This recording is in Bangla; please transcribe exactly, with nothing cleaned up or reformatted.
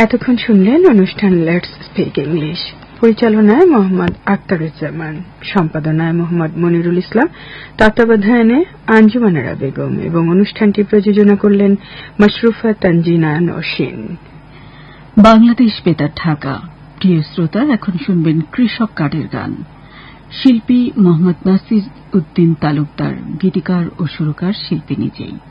এতক্ষণ শুনলেন অনুষ্ঠান লেটস স্পিক ইংলিশ। পরিচালনায় মোহাম্মদ আখতারুজ্জামান, সম্পাদনায় মোহাম্মদ মনিরুল ইসলাম, তত্ত্বাবধানে আঞ্জুমানারা বেগম এবং অনুষ্ঠানটি প্রযোজনা করলেন মাশরুফা তানজিনা নওশিন। বাংলাদেশ বেতার ঢাকা। প্রিয় শ্রোতা, এখন শুনবেন কৃষক কার্ডের গান। শিল্পী মোহাম্মদ নাসির উদ্দিন তালুকদার, গীতিকার ও সুরকার শিল্পী নিজেই।